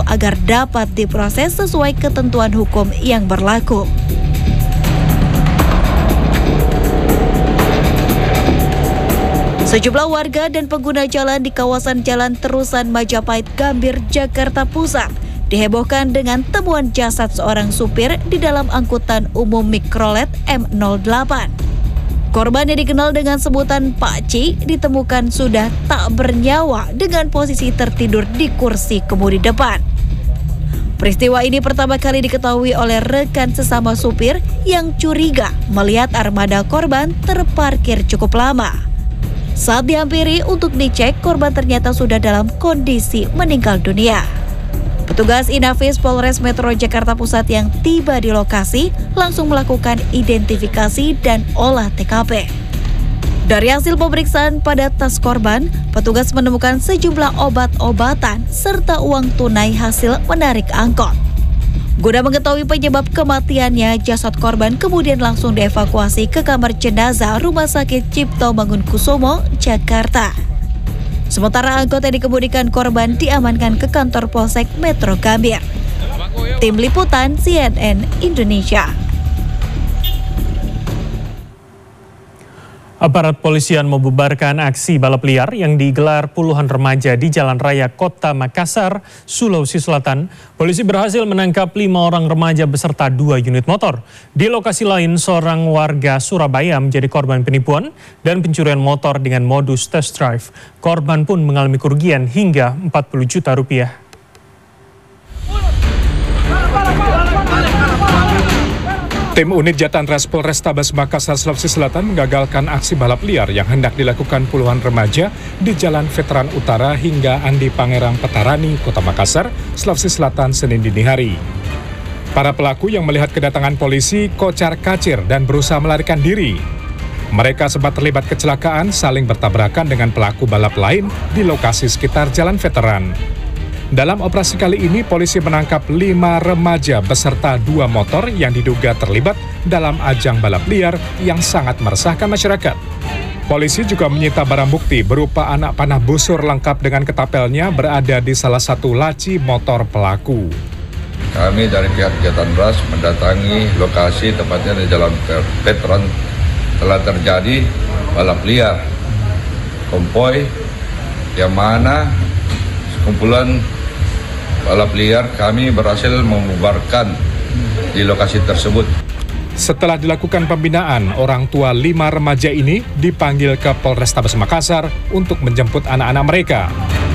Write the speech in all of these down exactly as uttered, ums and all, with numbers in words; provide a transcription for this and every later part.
agar dapat diproses sesuai ketentuan hukum yang berlaku. Sejumlah warga dan pengguna jalan di kawasan Jalan Terusan Majapahit, Gambir, Jakarta Pusat dihebohkan dengan temuan jasad seorang supir di dalam angkutan umum Mikrolet M nol delapan. Korban yang dikenal dengan sebutan Pak Ci ditemukan sudah tak bernyawa dengan posisi tertidur di kursi kemudi depan. Peristiwa ini pertama kali diketahui oleh rekan sesama supir yang curiga melihat armada korban terparkir cukup lama. Saat dihampiri untuk dicek, korban ternyata sudah dalam kondisi meninggal dunia. Petugas Inafis Polres Metro Jakarta Pusat yang tiba di lokasi langsung melakukan identifikasi dan olah T K P. Dari hasil pemeriksaan pada tas korban, petugas menemukan sejumlah obat-obatan serta uang tunai hasil menarik angkot. Guna mengetahui penyebab kematiannya, jasad korban kemudian langsung dievakuasi ke kamar jenazah Rumah Sakit Cipto Mangunkusumo, Jakarta. Sementara angkot yang dikemudikan korban diamankan ke kantor Polsek Metro Gambir. Tim Liputan C N N Indonesia. Aparat polisian membubarkan aksi balap liar yang digelar puluhan remaja di Jalan Raya Kota Makassar, Sulawesi Selatan. Polisi berhasil menangkap lima orang remaja beserta dua unit motor. Di lokasi lain, seorang warga Surabaya menjadi korban penipuan dan pencurian motor dengan modus test drive. Korban pun mengalami kerugian hingga empat puluh juta rupiah. Tim unit Jatanras Polrestabes Makassar, Sulawesi Selatan menggagalkan aksi balap liar yang hendak dilakukan puluhan remaja di Jalan Veteran Utara hingga Andi Pangerang Petarani, Kota Makassar, Sulawesi Selatan, Senin dini hari. Para pelaku yang melihat kedatangan polisi kocar-kacir dan berusaha melarikan diri. Mereka sempat terlibat kecelakaan saling bertabrakan dengan pelaku balap lain di lokasi sekitar Jalan Veteran. Dalam operasi kali ini, polisi menangkap lima remaja beserta dua motor yang diduga terlibat dalam ajang balap liar yang sangat meresahkan masyarakat. Polisi juga menyita barang bukti berupa anak panah busur lengkap dengan ketapelnya berada di salah satu laci motor pelaku. Kami dari pihak Jatanras mendatangi lokasi tepatnya di Jalan Veteran telah terjadi balap liar konvoy yang mana kumpulan balap liar kami berhasil membubarkan di lokasi tersebut. Setelah dilakukan pembinaan, orang tua lima remaja ini dipanggil ke Polrestabes Makassar untuk menjemput anak-anak mereka.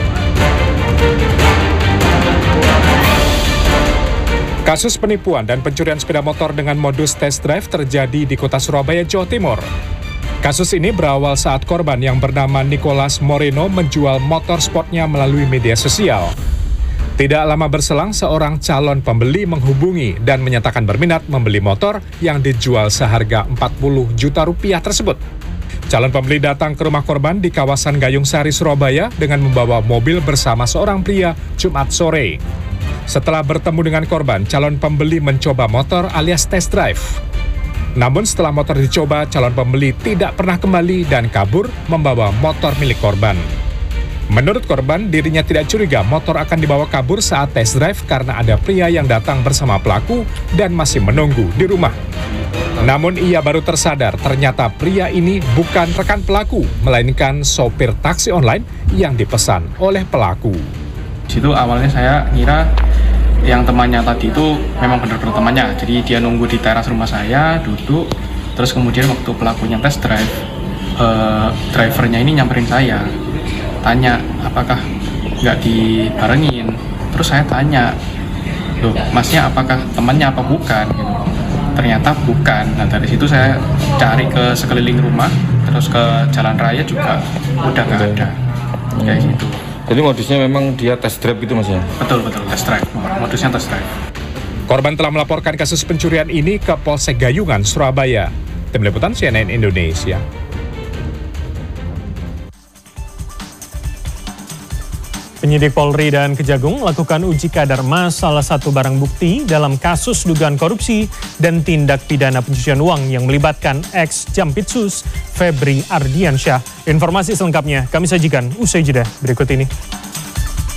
Kasus penipuan dan pencurian sepeda motor dengan modus test drive terjadi di kota Surabaya, Jawa Timur. Kasus ini berawal saat korban yang bernama Nicholas Moreno menjual motor sportnya melalui media sosial. Tidak lama berselang, seorang calon pembeli menghubungi dan menyatakan berminat membeli motor yang dijual seharga empat puluh juta rupiah tersebut. Calon pembeli datang ke rumah korban di kawasan Gayung Sari, Surabaya dengan membawa mobil bersama seorang pria Jumat sore. Setelah bertemu dengan korban, calon pembeli mencoba motor alias test drive. Namun setelah motor dicoba, calon pembeli tidak pernah kembali dan kabur membawa motor milik korban. Menurut korban, dirinya tidak curiga motor akan dibawa kabur saat test drive karena ada pria yang datang bersama pelaku dan masih menunggu di rumah. Namun ia baru tersadar ternyata pria ini bukan rekan pelaku, melainkan sopir taksi online yang dipesan oleh pelaku. Di situ awalnya saya ngira yang temannya tadi itu memang benar-benar temannya. Jadi dia nunggu di teras rumah saya, duduk, terus kemudian waktu pelakunya test drive, eh, drivernya ini nyamperin saya. Tanya apakah nggak dibarengin, terus saya tanya, loh masnya apakah temannya apa bukan gitu. Ternyata bukan. Nah dari situ saya cari ke sekeliling rumah, terus ke jalan raya juga udah nggak ada kayak gitu. Jadi modusnya memang dia test drive gitu mas ya? Betul betul test drive, modusnya test drive. Korban telah melaporkan kasus pencurian ini ke Polsek Gayungan, Surabaya. Tim Liputan C N N Indonesia. Penyidik Polri dan Kejagung melakukan uji kadar mas salah satu barang bukti dalam kasus dugaan korupsi dan tindak pidana pencucian uang yang melibatkan ex-Jampitsus Febri Ardiansyah. Informasi selengkapnya kami sajikan usai jeda berikut ini.